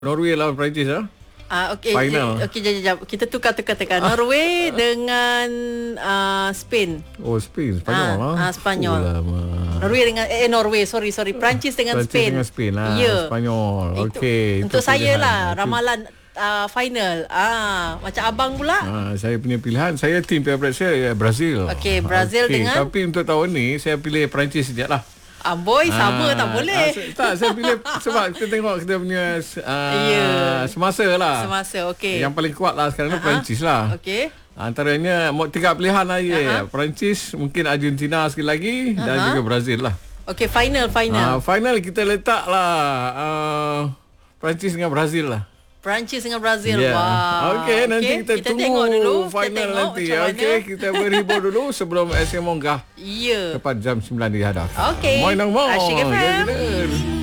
Norway lawan Perancis Okey, final. okey, jap. Kita tukar-tukar Norway dengan Spain. Oh, Spain, Spanyol Spanyol. Lama. Norway dengan Norway, sorry. Perancis dengan Perancis Spain. dengan Spain Ya. Spanyol. Okey. Untuk saya lah Itu. ramalan final. Macam abang pula. Saya punya pilihan, saya tim favourite saya Brazil. Okey, Brazil dengan Tapi untuk tahun ni saya pilih Perancis sekejap lah. Boy sama tak boleh. Saya pilih sebab kita tengok kita punya semasa lah. Semasa, okey. Yang paling kuat lah sekarang ni Perancis lah. Okey. Antaranya tiga pilihan aja. Perancis, mungkin Argentina sekali lagi dan juga Brazil lah. Okey, final. Final kita letak lah Perancis dengan Brazil lah. Perancis dengan Brazil. Yeah. Wah. Okey, nanti kita tunggu tengok dulu. final kita nanti. Okey, Kita berhibur dulu sebelum SM Monggah. Ya. Tepat jam 9 di hadap. Okey. Moin nang mo. Asyik FM.